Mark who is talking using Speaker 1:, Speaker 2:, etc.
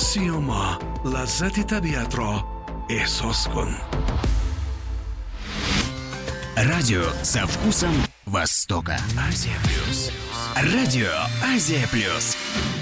Speaker 1: سیوما، لذت طبیعت را احساس کن.
Speaker 2: Радио со вкусом Востока. Азия Плюс. Радио Азия Плюс.